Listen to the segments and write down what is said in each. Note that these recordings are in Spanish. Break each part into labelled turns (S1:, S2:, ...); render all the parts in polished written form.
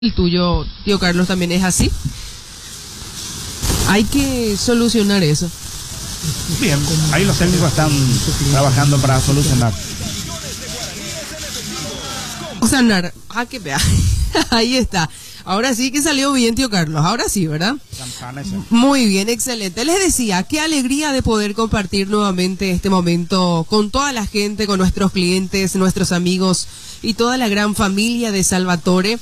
S1: ¿El tuyo, tío Carlos, también es así? Hay que solucionar eso.
S2: Bien, ahí los técnicos están trabajando para solucionar.
S1: O sanar. Ah, que vea. Ahí está. Ahora sí que salió bien, tío Carlos. Ahora sí, ¿verdad? Muy bien, excelente. Les decía, qué alegría de poder compartir nuevamente este momento con toda la gente, con nuestros clientes, nuestros amigos y toda la gran familia de Salvatore.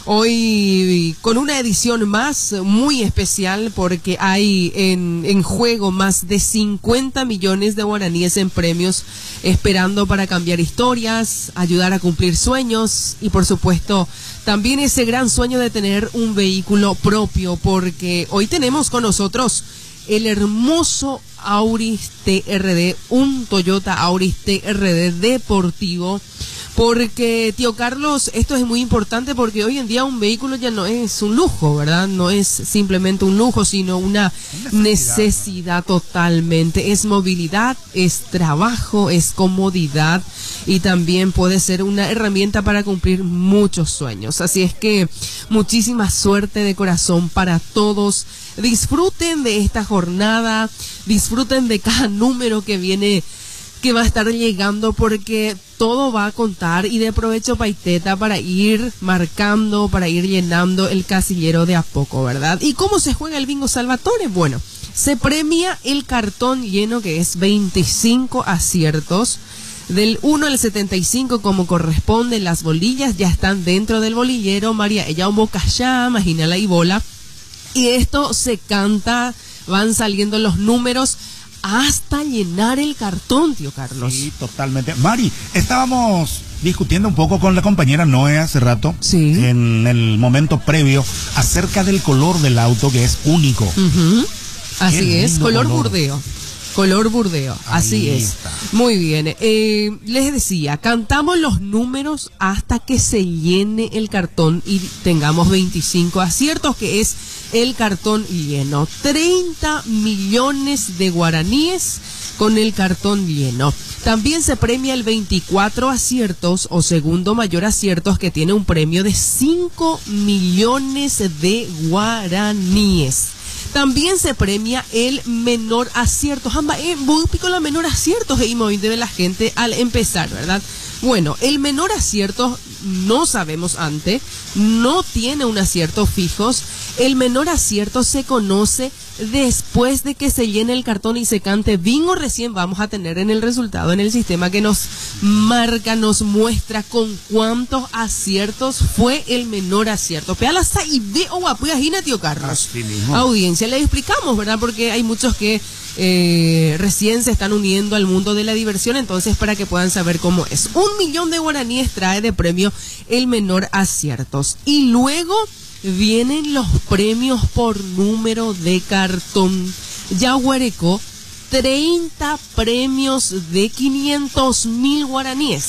S1: Hoy con una edición más muy especial porque hay en juego más de 50 millones de guaraníes en premios, esperando para cambiar historias, ayudar a cumplir sueños y por supuesto también ese gran sueño de tener un vehículo propio, porque hoy tenemos con nosotros el hermoso Auris TRD, un Toyota Auris TRD deportivo. Porque, tío Carlos, esto es muy importante porque hoy en día un vehículo ya no es un lujo, ¿verdad? No es simplemente un lujo, sino una necesidad totalmente. Es movilidad, es trabajo, es comodidad y también puede ser una herramienta para cumplir muchos sueños. Así es que muchísima suerte de corazón para todos. Disfruten de esta jornada, disfruten de cada número que viene, que va a estar llegando, porque todo va a contar y de provecho paiteta para ir marcando, para ir llenando el casillero de a poco, ¿verdad? ¿Y cómo se juega el bingo Salvatore? Bueno, se premia el cartón lleno, que es 25 aciertos, del 1 al 75 como corresponde. Las bolillas ya están dentro del bolillero, María, ella un bocallá, imagínala y bola, y esto se canta, van saliendo los números hasta llenar el cartón, tío Carlos.
S2: Sí, totalmente. Mari, estábamos discutiendo un poco con la compañera Noé hace rato,
S1: sí,
S2: en el momento previo, acerca del color del auto, que es único.
S1: Así es, color burdeo. Color burdeo, así
S2: Ahí
S1: es.
S2: está.
S1: Muy bien, les decía, cantamos los números hasta que se llene el cartón y tengamos 25 aciertos, que es el cartón lleno. 30 millones de guaraníes con el cartón lleno. También se premia el 24 aciertos o segundo mayor aciertos, que tiene un premio de 5 millones de guaraníes. También se premia el menor acierto. Voy con la menor acierto y me debe la gente al empezar, ¿verdad? Bueno, el menor acierto no sabemos antes, no tiene un acierto fijos. El menor acierto se conoce después de que se llene el cartón y se cante bingo. Recién vamos a tener en el resultado, en el sistema que nos marca, nos muestra con cuántos aciertos fue el menor acierto. Peala y ve o guapuya, tío Carlos. Audiencia, le explicamos, ¿verdad? Porque hay muchos que recién se están uniendo al mundo de la diversión, entonces para que puedan saber cómo es. 1 millón de guaraníes trae de premio el menor aciertos. Y luego vienen los premios por número de cartón. Ya huerecó 30 premios de 500.000 guaraníes.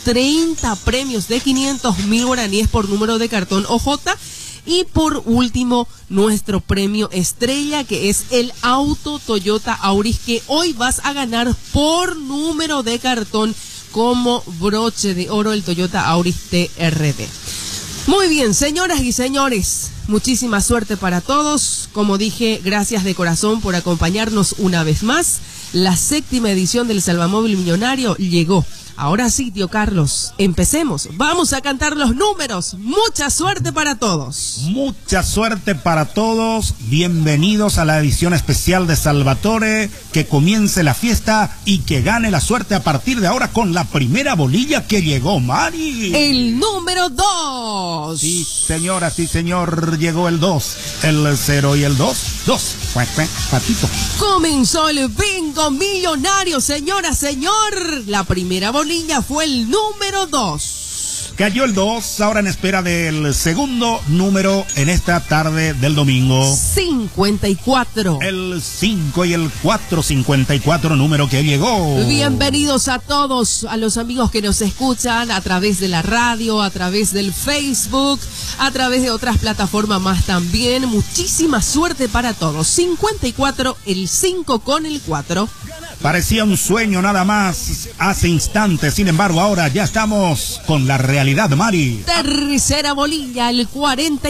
S1: 30 premios de 500.000 guaraníes por número de cartón OJ. Y por último, nuestro premio estrella, que es el auto Toyota Auris, que hoy vas a ganar por número de cartón como broche de oro, el Toyota Auris TRD. Muy bien, señoras y señores, muchísima suerte para todos. Como dije, gracias de corazón por acompañarnos una vez más. La 7ª edición del Salvamóvil Millonario llegó. Ahora sí, tío Carlos, empecemos. Vamos a cantar los números. Mucha suerte para todos.
S2: Mucha suerte para todos. Bienvenidos a la edición especial de Salvatore. Que comience la fiesta y que gane la suerte a partir de ahora con la primera bolilla que llegó, Mari.
S1: El número 2.
S2: Sí, señora, sí, señor. Llegó el 2, el 0 y el 2. 2. Patito.
S1: Comenzó el bingo millonario, señora, señor. La primera bolilla fue el número 2.
S2: Cayó el 2, ahora en espera del segundo número en esta tarde del domingo.
S1: 54.
S2: El 5 y el 4, 54 número que llegó.
S1: Bienvenidos a todos, a los amigos que nos escuchan a través de la radio, a través del Facebook, a través de otras plataformas más también. Muchísima suerte para todos. 54, el 5 con el 4.
S2: Parecía un sueño nada más hace instantes, sin embargo ahora ya estamos con la realidad, Mari.
S1: Tercera bolilla, el 40.